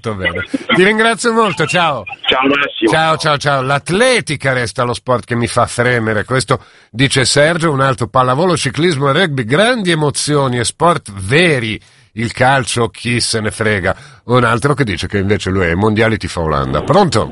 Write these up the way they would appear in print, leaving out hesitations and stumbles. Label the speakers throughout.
Speaker 1: Molto bene. Ti ringrazio molto, ciao.
Speaker 2: Ciao Massimo.
Speaker 1: Ciao. L'atletica resta lo sport che mi fa fremere, questo dice Sergio. Un altro: pallavolo, ciclismo e rugby, grandi emozioni e sport veri. Il calcio, chi se ne frega. Un altro che dice che invece lui ai mondiali tifa Olanda. Pronto?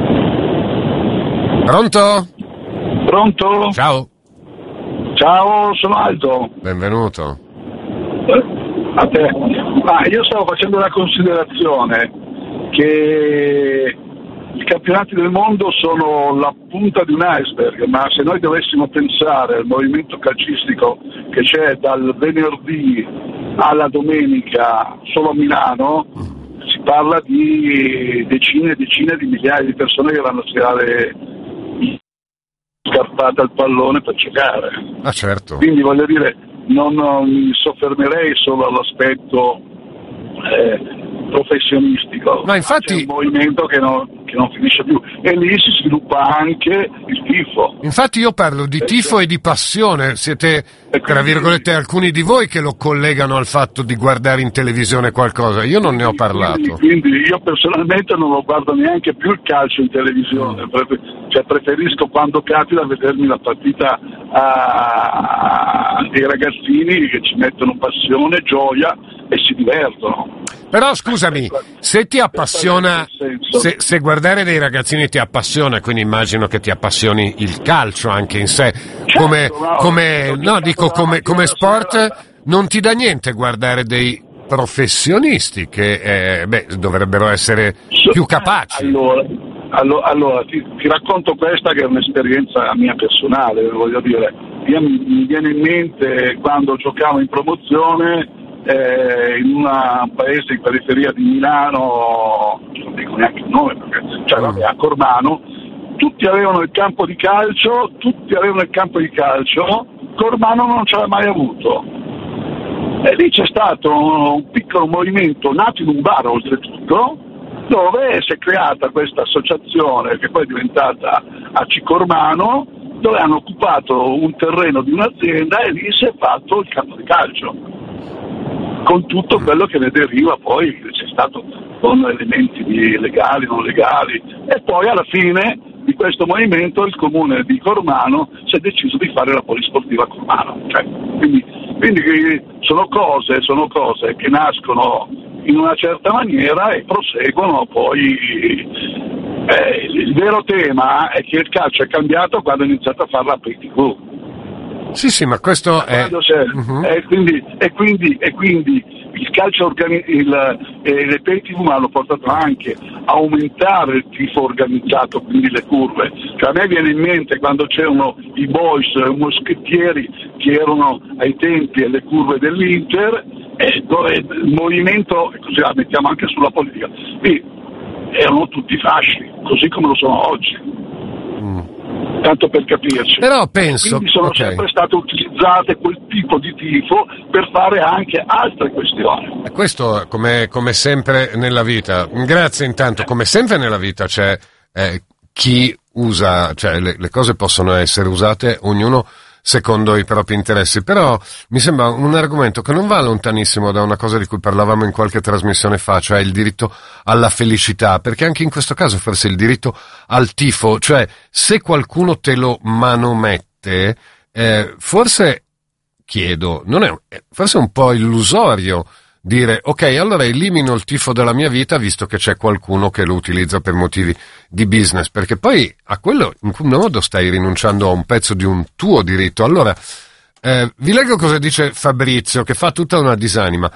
Speaker 1: Ciao,
Speaker 2: Sono Aldo.
Speaker 1: benvenuto.
Speaker 2: A te. Io stavo facendo una considerazione che i campionati del mondo sono la punta di un iceberg, ma se noi dovessimo pensare al movimento calcistico che c'è dal venerdì alla domenica solo a Milano, si parla di decine e decine di migliaia di persone che vanno a tirare scarpate al pallone per giocare.
Speaker 1: Ah, certo.
Speaker 2: Quindi voglio dire, non mi soffermerei solo all'aspetto professionistico.
Speaker 1: Ma infatti
Speaker 2: c'è un movimento che non finisce più, e lì si sviluppa anche il tifo.
Speaker 1: Infatti io parlo di tifo e di passione. Siete, tra virgolette, alcuni di voi che lo collegano al fatto di guardare in televisione qualcosa. Io non ne ho parlato.
Speaker 2: Quindi io personalmente non lo guardo neanche più il calcio in televisione, preferisco quando capita vedermi la partita dei ragazzini che ci mettono passione, gioia e si divertono.
Speaker 1: Però scusami, se ti appassiona, se guardare dei ragazzini ti appassiona, quindi immagino che ti appassioni il calcio anche in sé, come sport, non ti dà niente guardare dei professionisti che dovrebbero essere più capaci.
Speaker 2: Allora ti racconto questa che è un'esperienza mia personale, voglio dire. Io mi viene in mente quando giocavo in promozione in un paese in periferia di Milano, non dico neanche il nome perché a Cormano, tutti avevano il campo di calcio, Cormano non ce l'ha mai avuto, e lì c'è stato un piccolo movimento nato in un bar oltretutto, dove si è creata questa associazione che poi è diventata AC Cormano, dove hanno occupato un terreno di un'azienda e lì si è fatto il campo di calcio, con tutto quello che ne deriva. Poi c'è stato con elementi legali, non legali, e poi alla fine di questo movimento il comune di Cormano si è deciso di fare la polisportiva a Cormano. Quindi sono cose che nascono in una certa maniera e proseguono poi. Il vero tema è che il calcio è cambiato quando ha iniziato a fare la Pay TV.
Speaker 1: Sì, ma questo è...
Speaker 2: Quindi il calcio le Pay TV hanno portato anche a aumentare il tifo organizzato, quindi le curve. A me viene in mente quando c'erano i boys, i moschettieri, che erano ai tempi alle curve dell'Inter, dove il movimento, così la mettiamo anche sulla politica, erano tutti fasci, così come lo sono oggi. Tanto per capirci.
Speaker 1: Però penso,
Speaker 2: quindi sono sempre state utilizzate quel tipo di tifo per fare anche altre questioni.
Speaker 1: Questo come sempre nella vita. Grazie intanto. Come sempre nella vita c'è chi usa, cioè le cose possono essere usate ognuno secondo i propri interessi, però mi sembra un argomento che non va lontanissimo da una cosa di cui parlavamo in qualche trasmissione fa, cioè il diritto alla felicità, perché anche in questo caso forse il diritto al tifo, cioè se qualcuno te lo manomette, forse chiedo, forse è un po' illusorio dire ok, allora elimino il tifo dalla mia vita visto che c'è qualcuno che lo utilizza per motivi di business, perché poi a quello in quel modo stai rinunciando a un pezzo di un tuo diritto. Allora vi leggo cosa dice Fabrizio, che fa tutta una disamina.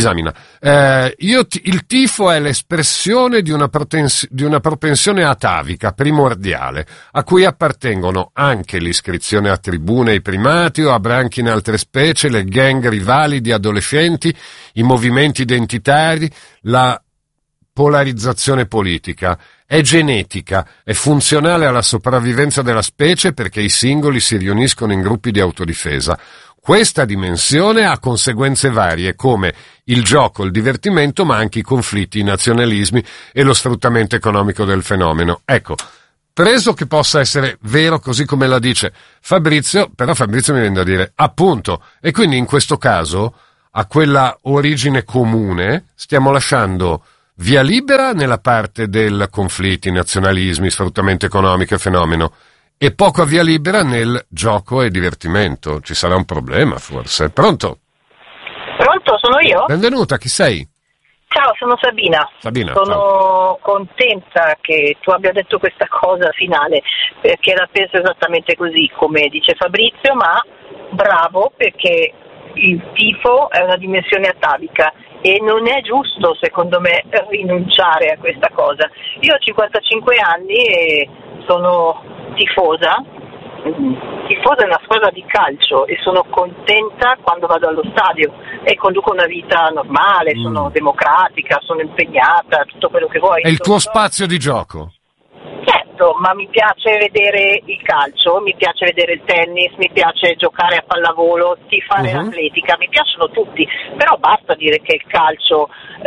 Speaker 1: Il tifo è l'espressione di una propensione atavica primordiale, a cui appartengono anche l'iscrizione a tribune ai primati o a branchi in altre specie, le gang rivali di adolescenti, i movimenti identitari, la polarizzazione politica. È genetica, è funzionale alla sopravvivenza della specie perché i singoli si riuniscono in gruppi di autodifesa. Questa dimensione ha conseguenze varie come il gioco, il divertimento, ma anche i conflitti, i nazionalismi e lo sfruttamento economico del fenomeno. Ecco, preso che possa essere vero così come la dice Fabrizio, però Fabrizio mi viene da dire appunto, e quindi in questo caso a quella origine comune stiamo lasciando via libera nella parte del conflitti, nazionalismi, sfruttamento economico e fenomeno, e poca via libera nel gioco e divertimento. Ci sarà un problema, forse. Pronto?
Speaker 3: Pronto, sono io?
Speaker 1: Benvenuta, chi sei?
Speaker 3: Ciao, sono Sabina.
Speaker 1: Sabina,
Speaker 3: sono
Speaker 1: ciao.
Speaker 3: contenta che tu abbia detto questa cosa finale, perché la penso esattamente così, come dice Fabrizio, ma bravo, perché il tifo è una dimensione atavica e non è giusto, secondo me, rinunciare a questa cosa. Io ho 55 anni e sono tifosa di una squadra di calcio e sono contenta quando vado allo stadio e conduco una vita normale, sono democratica, sono impegnata, tutto quello che vuoi.
Speaker 1: È il tuo spazio di gioco?
Speaker 3: Certo, ma mi piace vedere il calcio, mi piace vedere il tennis, mi piace giocare a pallavolo, tifare l'atletica, mi piacciono tutti, però basta dire che il calcio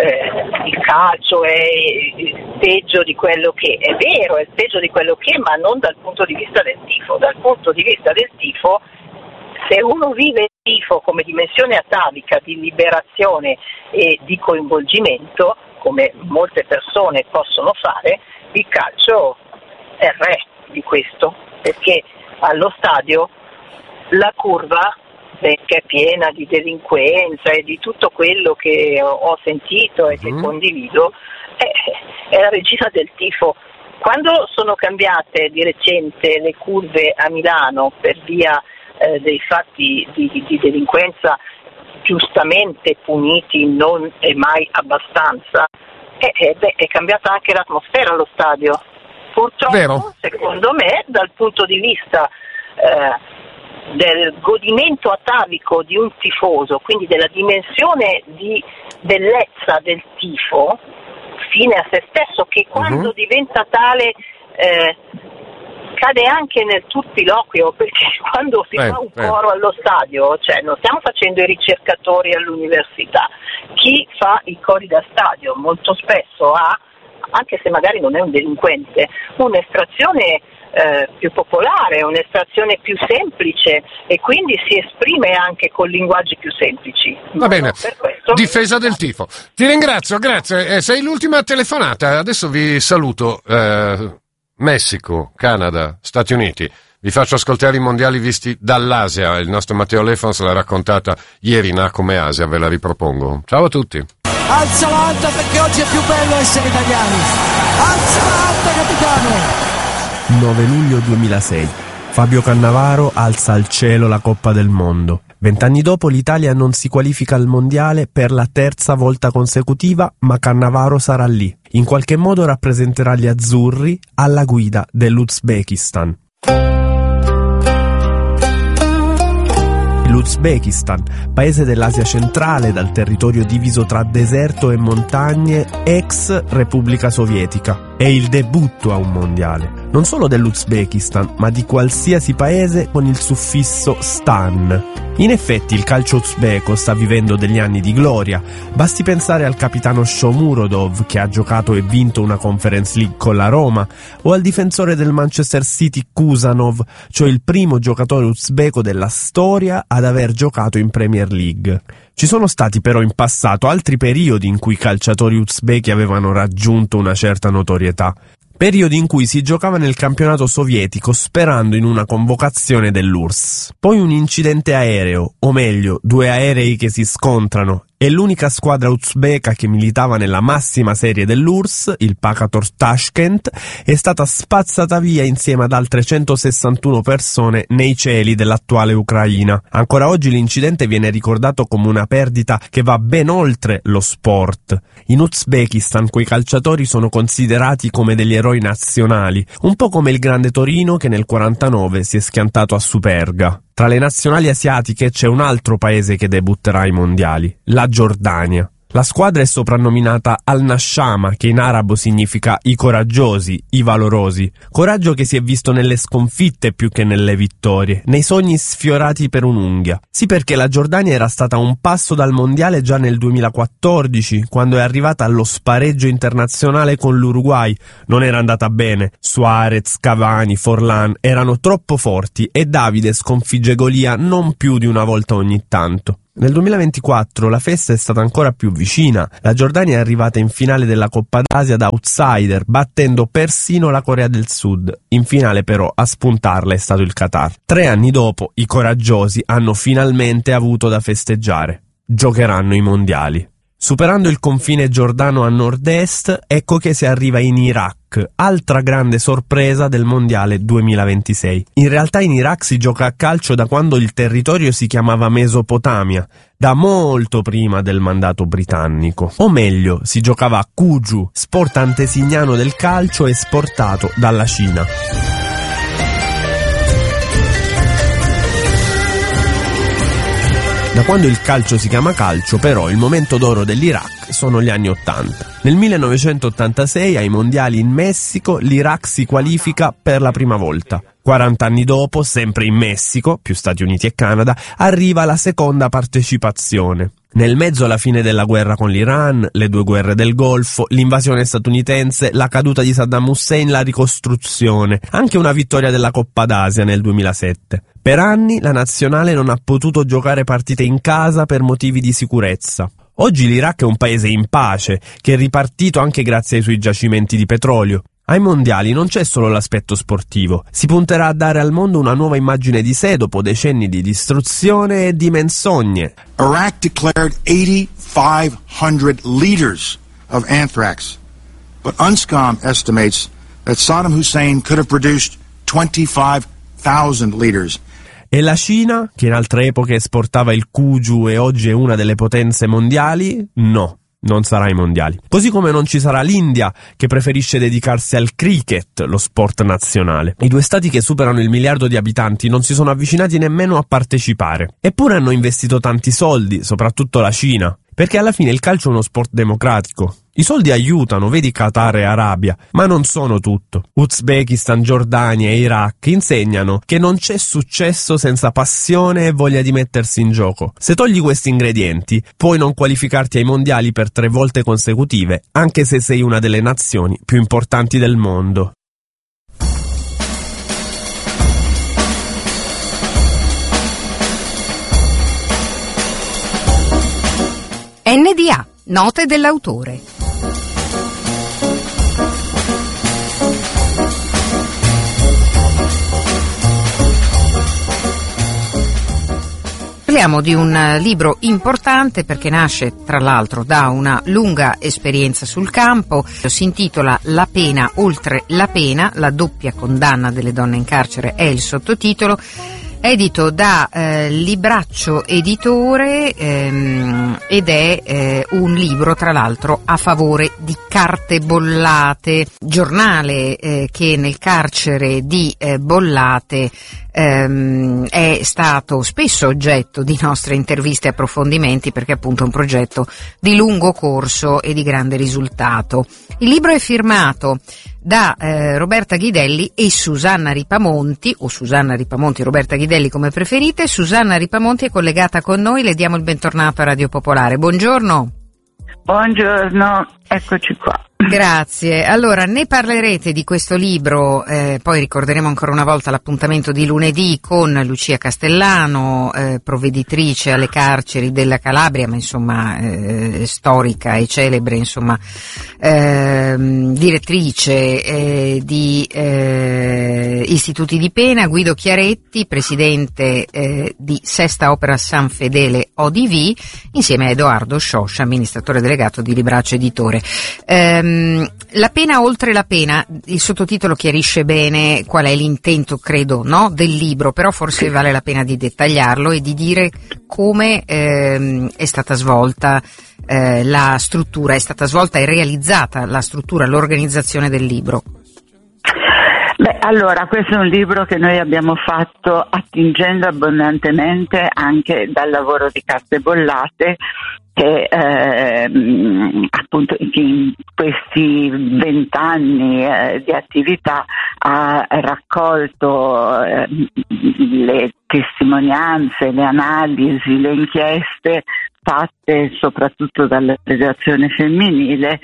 Speaker 3: è il peggio di quello che è vero, è il peggio di quello che, ma non dal punto di vista del tifo. Dal punto di vista del tifo, se uno vive il tifo come dimensione atavica di liberazione e di coinvolgimento, come molte persone possono fare, il calcio è il re di questo, perché allo stadio la curva, che è piena di delinquenza e di tutto quello che ho sentito e che condivido, è la regina del tifo. Quando sono cambiate di recente le curve a Milano per via dei fatti di delinquenza giustamente puniti non e mai abbastanza, è cambiata anche l'atmosfera allo stadio. Purtroppo,
Speaker 1: Vero.
Speaker 3: secondo me, dal punto di vista del godimento atavico di un tifoso, quindi della dimensione di bellezza del tifo, fine a se stesso, che quando diventa tale cade anche nel turpiloquio, perché quando si fa un coro allo stadio, cioè non stiamo facendo i ricercatori all'università, chi fa i cori da stadio molto spesso ha, anche se magari non è un delinquente, un'estrazione più popolare, un'estrazione più semplice e quindi si esprime anche con linguaggi più semplici.
Speaker 1: Va bene,
Speaker 3: Per questo
Speaker 1: difesa del tifo. Ti ringrazio, grazie. Sei l'ultima telefonata, adesso vi saluto. Messico, Canada, Stati Uniti. Vi faccio ascoltare i mondiali visti dall'Asia. Il nostro Matteo Lefons l'ha raccontata ieri, come Asia, ve la ripropongo. Ciao a tutti.
Speaker 4: Alzala alta perché oggi è più bello essere italiani. Alzala alta, capitano.
Speaker 5: 9 luglio 2006. Fabio Cannavaro alza al cielo la Coppa del Mondo. 20 anni dopo l'Italia non si qualifica al mondiale per la terza volta consecutiva, ma Cannavaro sarà lì. In qualche modo rappresenterà gli azzurri alla guida dell'Uzbekistan. L'Uzbekistan, paese dell'Asia centrale dal territorio diviso tra deserto e montagne, ex Repubblica Sovietica. È il debutto a un mondiale, non solo dell'Uzbekistan, ma di qualsiasi paese con il suffisso stan. In effetti il calcio uzbeko sta vivendo degli anni di gloria. Basti pensare al capitano Shomurodov, che ha giocato e vinto una Conference League con la Roma, o al difensore del Manchester City Kusanov, cioè il primo giocatore uzbeko della storia ad aver giocato in Premier League. Ci sono stati però in passato altri periodi in cui i calciatori uzbeki avevano raggiunto una certa notorietà. Periodi in cui si giocava nel campionato sovietico sperando in una convocazione dell'URSS. Poi un incidente aereo, o meglio, due aerei che si scontrano, e l'unica squadra uzbeka che militava nella massima serie dell'URSS, il Pakator Tashkent, è stata spazzata via insieme ad altre 161 persone nei cieli dell'attuale Ucraina. Ancora oggi l'incidente viene ricordato come una perdita che va ben oltre lo sport. In Uzbekistan quei calciatori sono considerati come degli eroi nazionali, un po' come il grande Torino che nel 49 si è schiantato a Superga. Tra le nazionali asiatiche c'è un altro paese che debutterà ai mondiali, la Giordania. La squadra è soprannominata Al-Nashama, che in arabo significa i coraggiosi, i valorosi. Coraggio che si è visto nelle sconfitte più che nelle vittorie, nei sogni sfiorati per un'unghia. Sì, perché la Giordania era stata a un passo dal mondiale già nel 2014, quando è arrivata allo spareggio internazionale con l'Uruguay. Non era andata bene. Suarez, Cavani, Forlan erano troppo forti e Davide sconfigge Golia non più di una volta ogni tanto. Nel 2024 la festa è stata ancora più vicina. La Giordania è arrivata in finale della Coppa d'Asia da outsider, battendo persino la Corea del Sud. In finale però a spuntarla è stato il Qatar. 3 anni dopo i coraggiosi hanno finalmente avuto da festeggiare. Giocheranno i mondiali. Superando il confine giordano a nord-est, ecco che si arriva in Iraq, altra grande sorpresa del mondiale 2026. In realtà in Iraq si gioca a calcio da quando il territorio si chiamava Mesopotamia, da molto prima del mandato britannico. O meglio, si giocava a Cuju, sport antesignano del calcio esportato dalla Cina. Da quando il calcio si chiama calcio, però, il momento d'oro dell'Iraq sono gli anni '80. Nel 1986, ai mondiali in Messico, l'Iraq si qualifica per la prima volta. 40 anni dopo, sempre in Messico, più Stati Uniti e Canada, arriva la seconda partecipazione. Nel mezzo alla fine della guerra con l'Iran, le 2 guerre del Golfo, l'invasione statunitense, la caduta di Saddam Hussein, la ricostruzione, anche una vittoria della Coppa d'Asia nel 2007. Per anni la nazionale non ha potuto giocare partite in casa per motivi di sicurezza. Oggi l'Iraq è un paese in pace, che è ripartito anche grazie ai suoi giacimenti di petrolio. Ai mondiali non c'è solo l'aspetto sportivo, si punterà a dare al mondo una nuova immagine di sé dopo decenni di distruzione e di menzogne.
Speaker 6: Iraq declared 8,500 liters of anthrax, but UNSCOM estimates that Saddam Hussein could have produced 25,000 liters.
Speaker 5: E la Cina, che in altre epoche esportava il Cuju e oggi è una delle potenze mondiali? No. Non sarà ai mondiali. Così come non ci sarà l'India, che preferisce dedicarsi al cricket, lo sport nazionale. I 2 stati che superano il miliardo di abitanti non si sono avvicinati nemmeno a partecipare. Eppure hanno investito tanti soldi, soprattutto la Cina. Perché alla fine il calcio è uno sport democratico. I soldi aiutano, vedi Qatar e Arabia, ma non sono tutto. Uzbekistan, Giordania e Iraq insegnano che non c'è successo senza passione e voglia di mettersi in gioco. Se togli questi ingredienti, puoi non qualificarti ai mondiali per 3 volte consecutive, anche se sei una delle nazioni più importanti del mondo.
Speaker 7: NDA, note dell'autore. Parliamo di un libro importante perché nasce tra l'altro da una lunga esperienza sul campo. Si intitola La pena oltre la pena, la doppia condanna delle donne in carcere è il sottotitolo. Edito da Libraccio Editore ed è un libro tra l'altro a favore di Carte Bollate, giornale che nel carcere di Bollate è stato spesso oggetto di nostre interviste e approfondimenti perché appunto è un progetto di lungo corso e di grande risultato. Il libro è firmato da Roberta Ghidelli e Susanna Ripamonti, o Susanna Ripamonti o Roberta Ghidelli come preferite. Susanna Ripamonti è collegata con noi, le diamo il bentornato a Radio Popolare. Buongiorno.
Speaker 3: Buongiorno, eccoci qua.
Speaker 7: Grazie. Allora, ne parlerete di questo libro, poi ricorderemo ancora una volta l'appuntamento di lunedì con Lucia Castellano, provveditrice alle carceri della Calabria, ma insomma storica e celebre, insomma direttrice di istituti di pena, Guido Chiaretti, presidente di Sesta Opera San Fedele ODV, insieme a Edoardo Scioscia, amministratore delegato di Libraccio Editore. La pena oltre la pena, il sottotitolo chiarisce bene qual è l'intento, credo, no, del libro, però forse vale la pena di dettagliarlo e di dire come è stata svolta la struttura, è stata svolta e realizzata la struttura, l'organizzazione del libro.
Speaker 3: Beh, allora, questo è un libro che noi abbiamo fatto attingendo abbondantemente anche dal lavoro di Carte Bollate, che appunto in questi 20 anni di attività ha raccolto le testimonianze, le analisi, le inchieste fatte soprattutto dalla redazione femminile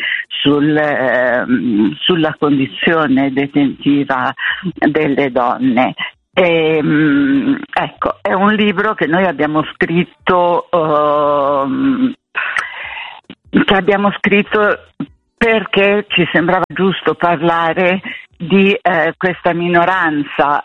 Speaker 3: sulla condizione detentiva delle donne.
Speaker 8: Ecco, è un libro che noi abbiamo scritto perché ci sembrava giusto parlare di questa minoranza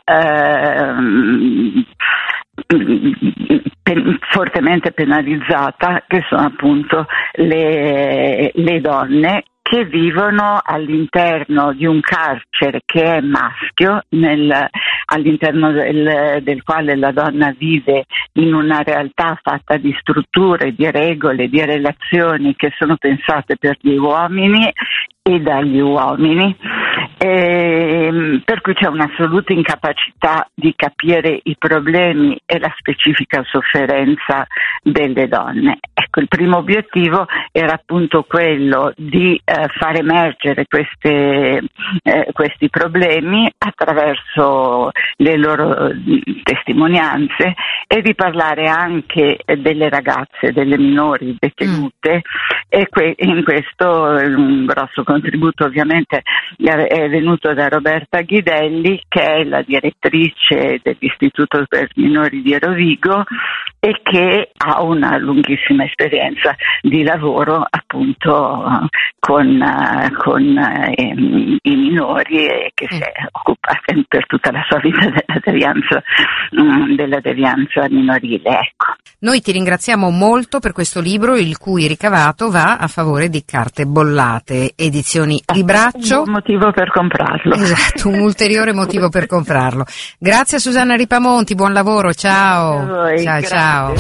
Speaker 8: fortemente penalizzata, che sono appunto le donne, che vivono all'interno di un carcere che è maschio, all'interno del quale la donna vive in una realtà fatta di strutture, di regole, di relazioni che sono pensate per gli uomini e dagli uomini, per cui c'è un'assoluta incapacità di capire i problemi e la specifica sofferenza delle donne. Ecco, il primo obiettivo era appunto quello di far emergere questi problemi attraverso le loro testimonianze e di parlare anche delle ragazze, delle minori detenute, e in questo un grosso contributo ovviamente è venuto da Roberta Ghidelli, che è la direttrice dell'Istituto per Minori di Rovigo e che ha una lunghissima esperienza di lavoro appunto con i minori, e che si è occupata per tutta la sua vita della devianza minorile. Ecco.
Speaker 7: Noi ti ringraziamo molto per questo libro, il cui ricavato va a favore di Carte Bollate, edizioni Libraccio.
Speaker 8: Un motivo per comprarlo.
Speaker 7: Esatto, un ulteriore motivo per comprarlo. Grazie a Susanna Ripamonti, buon lavoro, ciao. Ciao.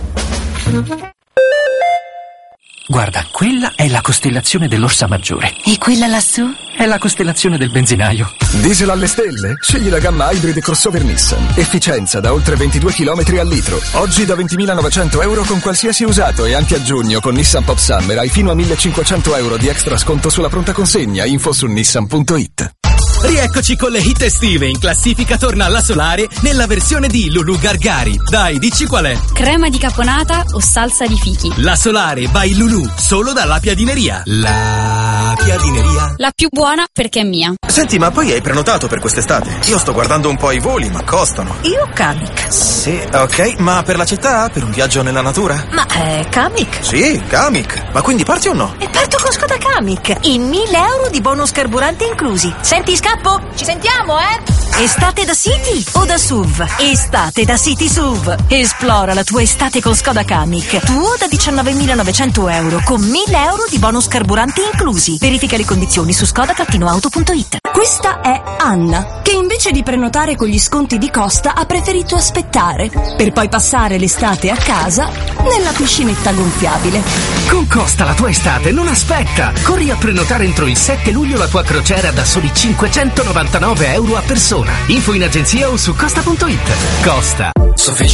Speaker 9: Guarda, quella è la costellazione dell'Orsa Maggiore.
Speaker 10: E quella lassù?
Speaker 9: È la costellazione del benzinaio.
Speaker 11: Diesel alle stelle? Scegli la gamma Hybrid crossover Nissan. Efficienza da oltre 22 km al litro. Oggi da 20.900 euro con qualsiasi usato, e anche a giugno con Nissan Pop Summer hai fino a 1.500 euro di extra sconto sulla pronta consegna. Info su nissan.it.
Speaker 12: Rieccoci con le hit estive. In classifica torna la Solare nella versione di Lulu Gargari. Dai, dici qual è?
Speaker 10: Crema di caponata o salsa di fichi?
Speaker 12: La Solare by Lulu, solo dalla Piadineria. La Piadineria.
Speaker 10: La più buona perché è mia.
Speaker 13: Senti, ma poi hai prenotato per quest'estate? Io sto guardando un po' i voli, ma costano.
Speaker 14: Io Kamiq.
Speaker 13: Sì, ok, ma per la città? Per un viaggio nella natura?
Speaker 14: Ma Kamiq?
Speaker 13: Sì, Kamiq. Ma quindi parti o no?
Speaker 14: E parto con Skoda Kamiq. E 1.000 euro di bonus carburante inclusi. Senti, scappo! Ci sentiamo, Estate da City o da SUV? Estate da City SUV. Esplora la tua estate con Skoda Kamiq. Tuo da 19.900 euro con 1.000 euro di bonus carburanti inclusi. Verifica le condizioni su skoda-auto.it.
Speaker 15: Questa è Anna, che invece di prenotare con gli sconti di Costa ha preferito aspettare, per poi passare l'estate a casa nella piscinetta gonfiabile.
Speaker 9: Con Costa la tua estate non aspetta. Corri a prenotare entro il 7 luglio la tua crociera da soli 599 euro a persona. Info in agenzia o su costa.it. Costa.
Speaker 16: Sofficient